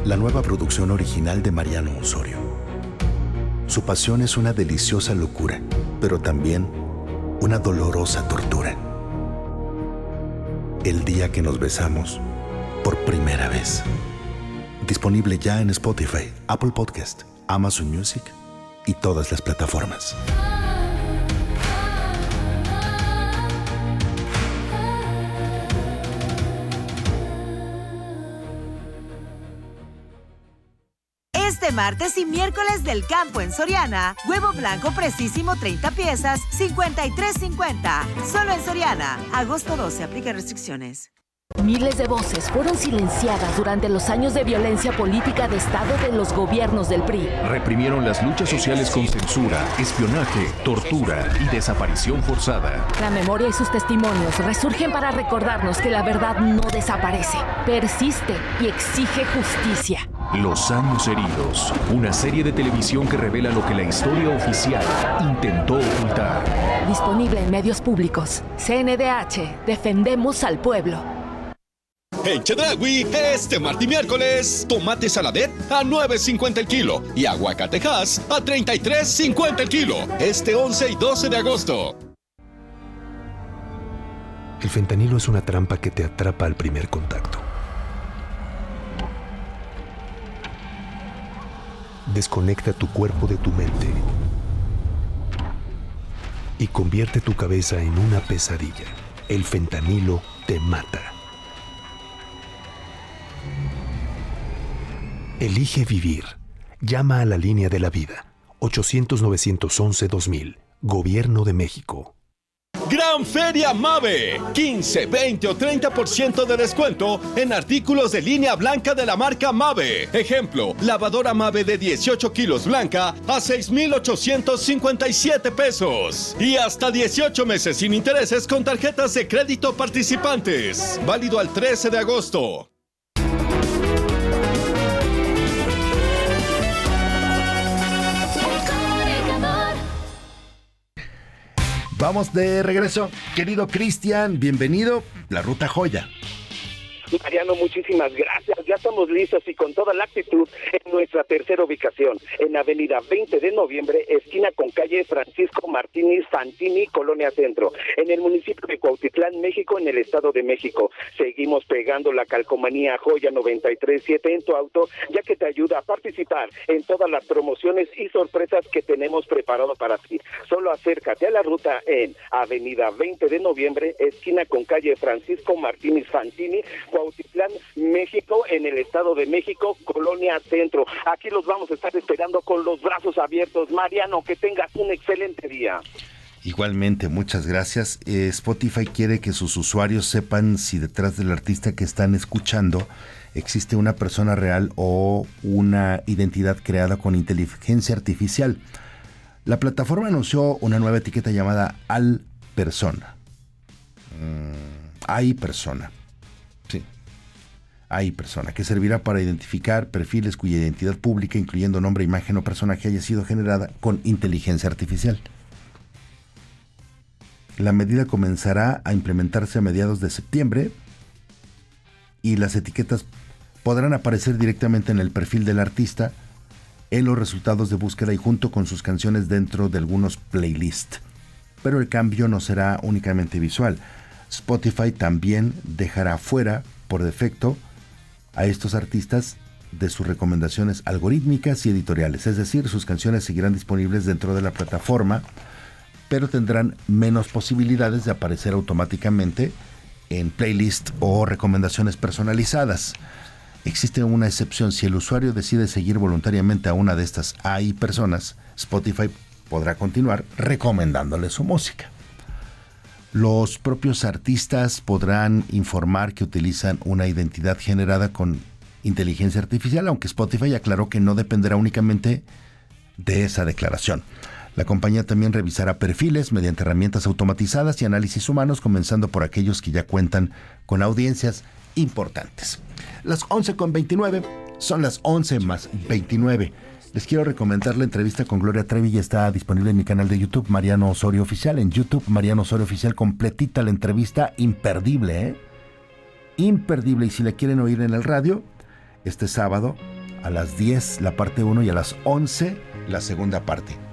la nueva producción original de Mariano Osorio. Su pasión es una deliciosa locura, pero también una dolorosa tortura. El día que nos besamos por primera vez. Disponible ya en Spotify, Apple Podcast, Amazon Music y todas las plataformas. Este martes y miércoles del campo en Soriana, huevo blanco precisísimo 30 piezas, $53.50. Solo en Soriana. Agosto 12, aplica restricciones. Miles de voces fueron silenciadas durante los años de violencia política de Estado de los gobiernos del PRI. Reprimieron las luchas sociales con censura, espionaje, tortura y desaparición forzada. La memoria y sus testimonios resurgen para recordarnos que la verdad no desaparece, persiste y exige justicia. Los años heridos, una serie de televisión que revela lo que la historia oficial intentó ocultar. Disponible en medios públicos. CNDH, defendemos al pueblo. En Chedraui, este martes y miércoles, tomate saladet a $9.50 el kilo y aguacatejas a $33.50 el kilo. Este 11 y 12 de agosto. El fentanilo es una trampa que te atrapa al primer contacto. Desconecta tu cuerpo de tu mente y convierte tu cabeza en una pesadilla. El fentanilo te mata. Elige vivir. Llama a la línea de la vida. 800-911-2000. Gobierno de México. Gran Feria Mave. 15, 20 o 30% de descuento en artículos de línea blanca de la marca Mave. Ejemplo, lavadora Mave de 18 kilos blanca a $6,857. Y hasta 18 meses sin intereses con tarjetas de crédito participantes. Válido al 13 de agosto. Vamos de regreso, querido Cristian, bienvenido, La Ruta Joya. Mariano, muchísimas gracias. Ya estamos listos y con toda la actitud en nuestra tercera ubicación, en Avenida 20 de Noviembre, esquina con calle Francisco Martínez Fantini, Colonia Centro, en el municipio de Cuautitlán, México, en el Estado de México. Seguimos pegando la calcomanía Joya 93.7 en tu auto, ya que te ayuda a participar en todas las promociones y sorpresas que tenemos preparado para ti. Solo acércate a la ruta en Avenida 20 de Noviembre, esquina con calle Francisco Martínez Fantini, Cuautitlán, México, en el Estado de México, Colonia Centro. Aquí los vamos a estar esperando con los brazos abiertos. Mariano, que tengas un excelente día. Igualmente, muchas gracias. Spotify quiere que sus usuarios sepan si detrás del artista que están escuchando existe una persona real o una identidad creada con inteligencia artificial. La plataforma anunció una nueva etiqueta llamada Al Persona. Hay persona. Sí. Hay persona, que servirá para identificar perfiles cuya identidad pública, incluyendo nombre, imagen o personaje, haya sido generada con inteligencia artificial. La medida comenzará a implementarse a mediados de septiembre y las etiquetas podrán aparecer directamente en el perfil del artista, en los resultados de búsqueda y junto con sus canciones dentro de algunos playlists. Pero el cambio no será únicamente visual. Spotify también dejará fuera, por defecto, a estos artistas de sus recomendaciones algorítmicas y editoriales. Es decir, sus canciones seguirán disponibles dentro de la plataforma, pero tendrán menos posibilidades de aparecer automáticamente en playlist o recomendaciones personalizadas. Existe una excepción: si el usuario decide seguir voluntariamente a una de estas AI personas, Spotify podrá continuar recomendándole su música. Los propios artistas podrán informar que utilizan una identidad generada con inteligencia artificial, aunque Spotify aclaró que no dependerá únicamente de esa declaración. La compañía también revisará perfiles mediante herramientas automatizadas y análisis humanos, comenzando por aquellos que ya cuentan con audiencias importantes. Las 11:29, son las 11:29. Les quiero recomendar la entrevista con Gloria Trevi, ya está disponible en mi canal de YouTube, Mariano Osorio Oficial. En YouTube, Mariano Osorio Oficial, completita la entrevista, imperdible, imperdible. Y si la quieren oír en el radio, este sábado a las 10 la parte 1 y a las 11 la segunda parte.